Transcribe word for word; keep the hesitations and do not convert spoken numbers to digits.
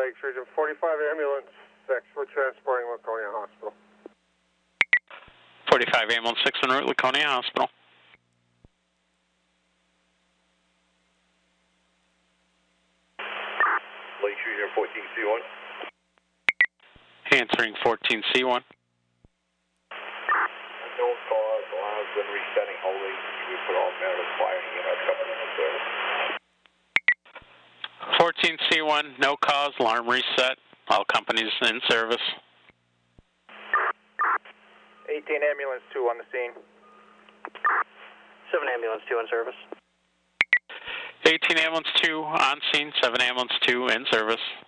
Lakes Region forty-five ambulance six. We're transporting Laconia Hospital. forty-five ambulance six en route, Laconia Hospital. Lakes Region fourteen C one. Answering fourteen C one. No cause, alarms been resetting wholly. We put all matters firing in our company in service. fourteen C one, no cause, alarm reset, all companies in service. eighteen ambulance two on the scene. seven ambulance two in service. eighteen ambulance two on scene, seven ambulance two in service.